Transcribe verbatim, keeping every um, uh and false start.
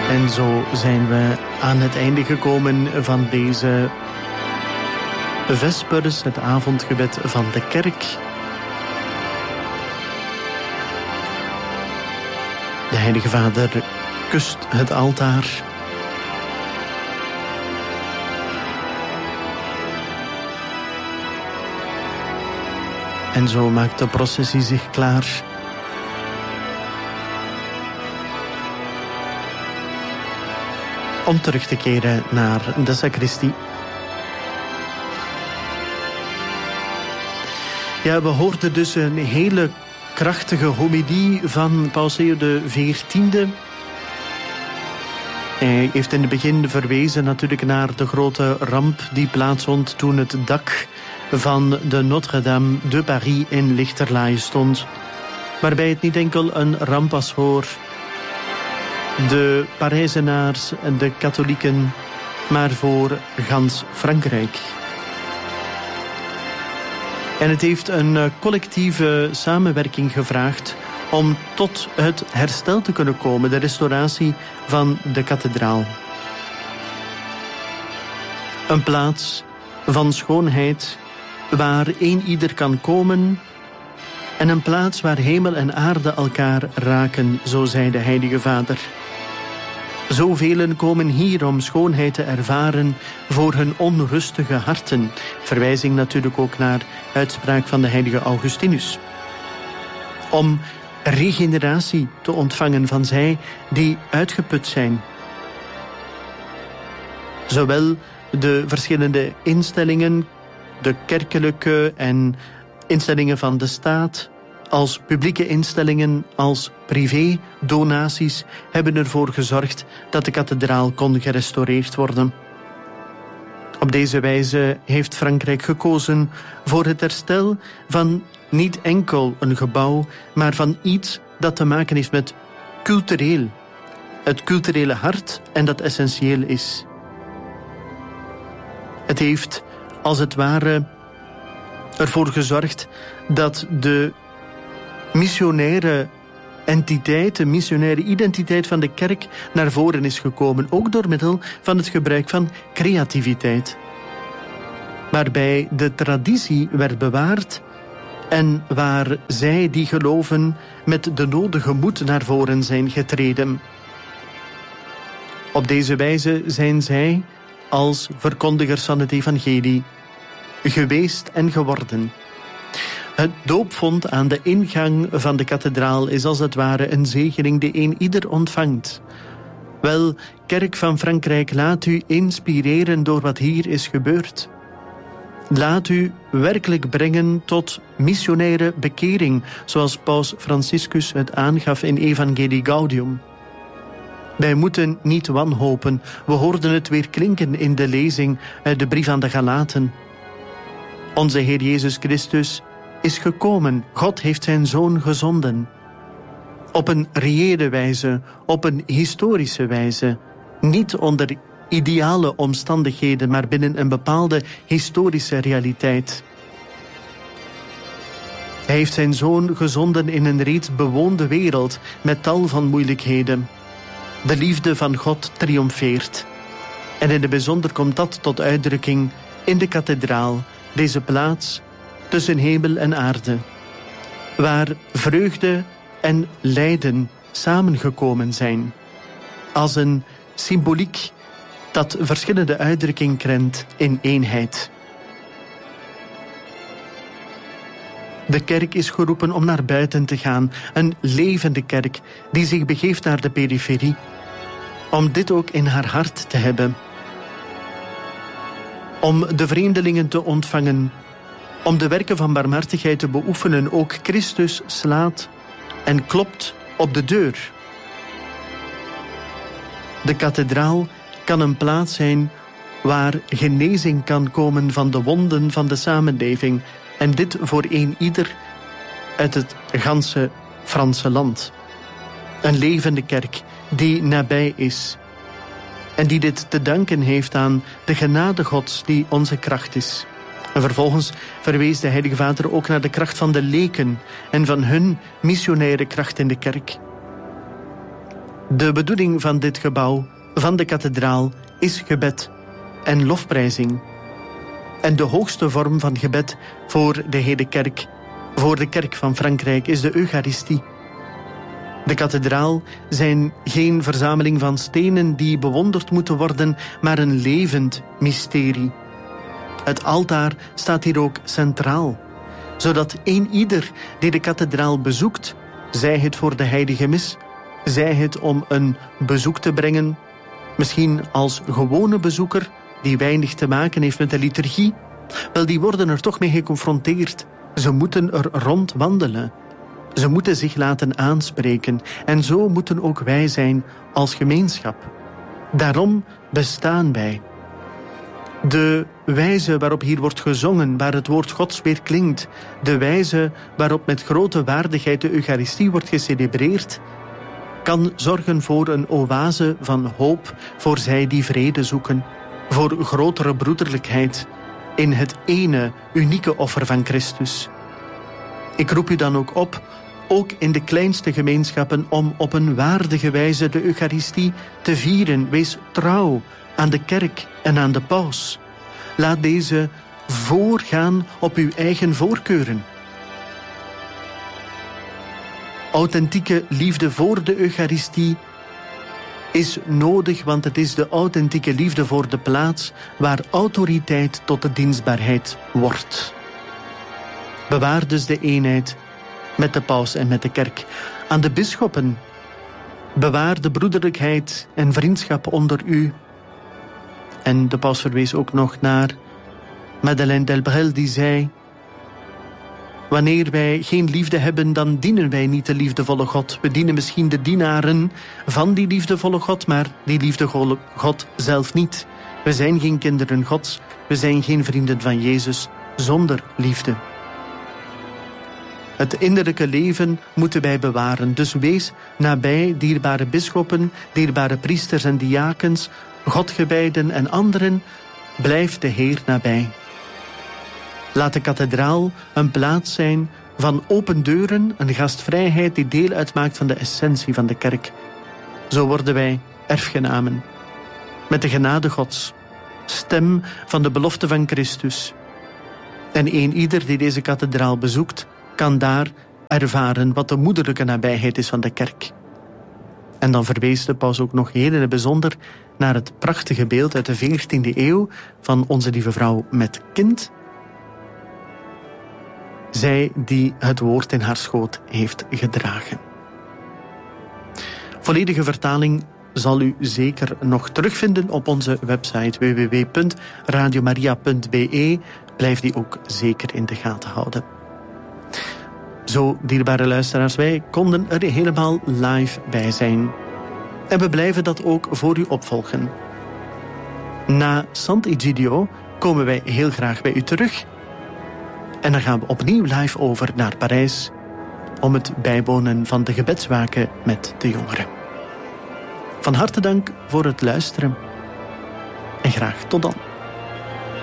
En zo zijn we aan het einde gekomen van deze Vespers, het avondgebed van de kerk. De Heilige Vader kust het altaar. En zo maakt de processie zich klaar. Om terug te keren naar de sacristie. Ja, we hoorden dus een hele krachtige homidie van Paus Leo de veertiende. Hij heeft in het begin verwezen natuurlijk naar de grote ramp die plaatsvond toen het dak van de Notre-Dame de Paris in lichterlaaie stond. Waarbij het niet enkel een ramp was voor de Parijzenaars en de katholieken, maar voor gans Frankrijk. En het heeft een collectieve samenwerking gevraagd om tot het herstel te kunnen komen, de restauratie van de kathedraal. Een plaats van schoonheid waar een ieder kan komen en een plaats waar hemel en aarde elkaar raken, zo zei de Heilige Vader. Zovelen komen hier om schoonheid te ervaren voor hun onrustige harten. Verwijzing natuurlijk ook naar uitspraak van de heilige Augustinus. Om regeneratie te ontvangen van zij die uitgeput zijn. Zowel de verschillende instellingen, de kerkelijke en instellingen van de staat, als publieke instellingen, als privé-donaties, hebben ervoor gezorgd dat de kathedraal kon gerestaureerd worden. Op deze wijze heeft Frankrijk gekozen voor het herstel van niet enkel een gebouw, maar van iets dat te maken heeft met cultureel. Het culturele hart en dat essentieel is. Het heeft, als het ware, ervoor gezorgd dat de missionaire entiteit, de missionaire identiteit van de kerk naar voren is gekomen. Ook door middel van het gebruik van creativiteit. Waarbij de traditie werd bewaard en waar zij die geloven met de nodige moed naar voren zijn getreden. Op deze wijze zijn zij als verkondigers van het evangelie geweest en geworden. Het doopvont aan de ingang van de kathedraal is als het ware een zegening die een ieder ontvangt. Wel, Kerk van Frankrijk, laat u inspireren door wat hier is gebeurd. Laat u werkelijk brengen tot missionaire bekering, zoals Paus Franciscus het aangaf in Evangelii Gaudium. Wij moeten niet wanhopen. We hoorden het weer klinken in de lezing uit de brief aan de Galaten. Onze Heer Jezus Christus is gekomen. God heeft zijn Zoon gezonden. Op een reële wijze, op een historische wijze. Niet onder ideale omstandigheden, maar binnen een bepaalde historische realiteit. Hij heeft zijn Zoon gezonden in een reeds bewoonde wereld met tal van moeilijkheden. De liefde van God triomfeert. En in het bijzonder komt dat tot uitdrukking in de kathedraal, deze plaats tussen hemel en aarde, waar vreugde en lijden samengekomen zijn, als een symboliek dat verschillende uitdrukking kent in eenheid. De kerk is geroepen om naar buiten te gaan, een levende kerk die zich begeeft naar de periferie, om dit ook in haar hart te hebben, om de vreemdelingen te ontvangen, om de werken van barmhartigheid te beoefenen. Ook Christus slaat en klopt op de deur. De kathedraal kan een plaats zijn waar genezing kan komen van de wonden van de samenleving. En dit voor een ieder uit het ganse Franse land. Een levende kerk die nabij is. En die dit te danken heeft aan de genade Gods die onze kracht is. En vervolgens verwees de Heilige Vader ook naar de kracht van de leken en van hun missionaire kracht in de kerk. De bedoeling van dit gebouw, van de kathedraal, is gebed en lofprijzing. En de hoogste vorm van gebed voor de hele kerk, voor de kerk van Frankrijk, is de Eucharistie. De kathedraal zijn geen verzameling van stenen die bewonderd moeten worden, maar een levend mysterie. Het altaar staat hier ook centraal, zodat een ieder die de kathedraal bezoekt, zij het voor de heilige mis, zij het om een bezoek te brengen, misschien als gewone bezoeker die weinig te maken heeft met de liturgie, wel, die worden er toch mee geconfronteerd. Ze moeten er rondwandelen. Ze moeten zich laten aanspreken. En zo moeten ook wij zijn als gemeenschap. Daarom bestaan wij. De wijze waarop hier wordt gezongen, waar het woord Gods weer klinkt, de wijze waarop met grote waardigheid de Eucharistie wordt gecelebreerd, kan zorgen voor een oase van hoop voor zij die vrede zoeken, voor grotere broederlijkheid in het ene, unieke offer van Christus. Ik roep u dan ook op, ook in de kleinste gemeenschappen, om op een waardige wijze de Eucharistie te vieren. Wees trouw aan de kerk en aan de paus. Laat deze voorgaan op uw eigen voorkeuren. Authentieke liefde voor de Eucharistie is nodig, want het is de authentieke liefde voor de plaats waar autoriteit tot de dienstbaarheid wordt. Bewaar dus de eenheid met de paus en met de kerk. Aan de bisschoppen, bewaar de broederlijkheid en vriendschap onder u. En de paus verwees ook nog naar Madeleine Delbrel, die zei: wanneer wij geen liefde hebben, dan dienen wij niet de liefdevolle God. We dienen misschien de dienaren van die liefdevolle God, maar die liefdevolle God zelf niet. We zijn geen kinderen Gods, we zijn geen vrienden van Jezus zonder liefde. Het innerlijke leven moeten wij bewaren. Dus wees nabij dierbare bisschoppen, dierbare priesters en diakens, godgewijden en anderen. Blijf de Heer nabij. Laat de kathedraal een plaats zijn van open deuren, een gastvrijheid die deel uitmaakt van de essentie van de kerk. Zo worden wij erfgenamen. Met de genade Gods, stem van de belofte van Christus. En een ieder die deze kathedraal bezoekt, kan daar ervaren wat de moederlijke nabijheid is van de kerk. En dan verwees de paus ook nog heel in het bijzonder naar het prachtige beeld uit de veertiende eeuw van Onze Lieve Vrouw met kind. Zij die het woord in haar schoot heeft gedragen. Volledige vertaling zal u zeker nog terugvinden op onze website w w w punt radiomaria punt b e. Blijf die ook zeker in de gaten houden. Zo, dierbare luisteraars, wij konden er helemaal live bij zijn. En we blijven dat ook voor u opvolgen. Na Sant'Egidio komen wij heel graag bij u terug. En dan gaan we opnieuw live over naar Parijs om het bijwonen van de gebedswaken met de jongeren. Van harte dank voor het luisteren. En graag tot dan.